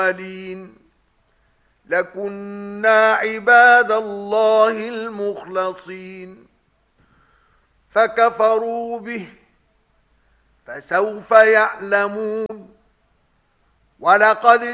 لكنا عباد الله المخلصين فكفروا به فسوف يعلمون ولقد